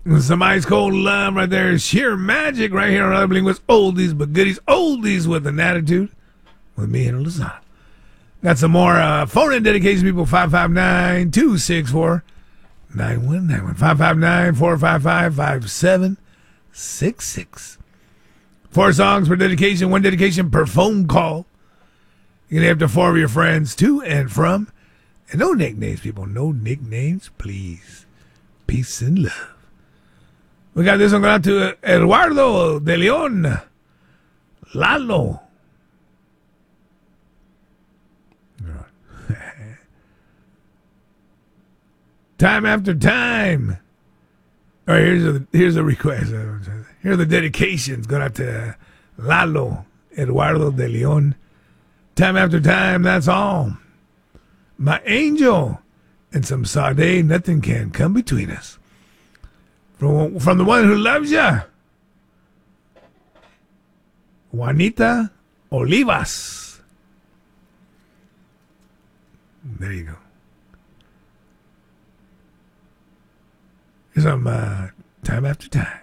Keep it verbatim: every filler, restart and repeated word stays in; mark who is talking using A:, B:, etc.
A: Some ice cold love right there. Sheer magic right here on Other Linguists. Oldies but goodies. Oldies with an attitude. With me and Lozano. Got some more uh, phone-in dedication, people. five five nine, two six four, nine one nine one. five five nine, four five five, five seven six six. Four songs per dedication. One dedication per phone call. You can have to four of your friends to and from. And no nicknames, people. No nicknames, please. Peace and love. We got this one going out to Eduardo de Leon. Lalo. Time after time. All right, here's a, here's a request. Here are the dedications going out to Lalo, Eduardo de Leon. Time after time, that's all. My angel and some Sade, nothing can come between us. From, from the one who loves ya, Juanita Olivas. There you go. Here's some uh, time after time.